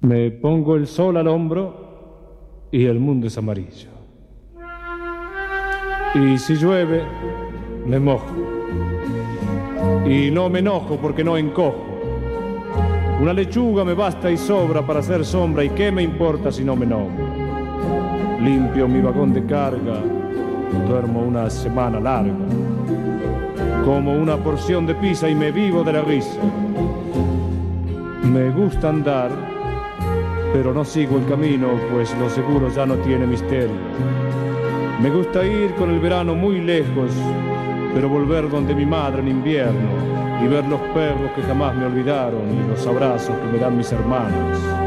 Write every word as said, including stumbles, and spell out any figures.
Me pongo el sol al hombro y el mundo es amarillo. Y si llueve, me mojo. Y no me enojo porque no encojo. Una lechuga me basta y sobra para hacer sombra, y qué me importa si no me nombro. Limpio mi vagón de carga, duermo una semana larga. Como una porción de pizza y me vivo de la risa. Me gusta andar, pero no sigo el camino, pues lo seguro ya no tiene misterio. Me gusta ir con el verano muy lejos, pero volver donde mi madre en invierno y ver los perros que jamás me olvidaron y los abrazos que me dan mis hermanos.